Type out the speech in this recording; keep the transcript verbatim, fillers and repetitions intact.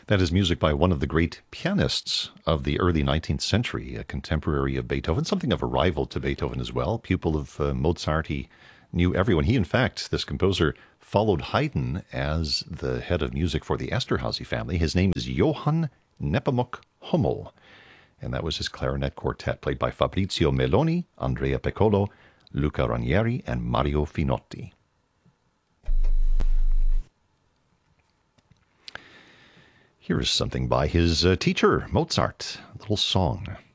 That is music by one of the great pianists of the early nineteenth century, a contemporary of Beethoven, something of a rival to Beethoven as well, pupil of uh, Mozart. He knew everyone. He, in fact, this composer, followed Haydn as the head of music for the Esterhazy family. His name is Johann Nepomuk Hummel, and that was his clarinet quartet, played by Fabrizio Meloni, Andrea Piccolo, Luca Ranieri, and Mario Finotti. Here is something by his uh, teacher, Mozart, a little song.